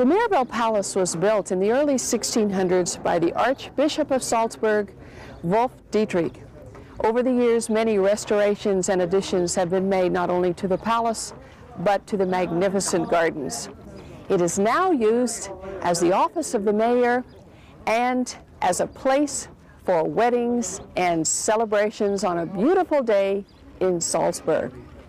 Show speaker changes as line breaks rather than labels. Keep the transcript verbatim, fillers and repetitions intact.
The Mirabell Palace was built in the early sixteen hundreds by the Archbishop of Salzburg, Wolf Dietrich. Over the years, many restorations and additions have been made not only to the palace, but to the magnificent gardens. It is now used as the office of the mayor and as a place for weddings and celebrations on a beautiful day in Salzburg.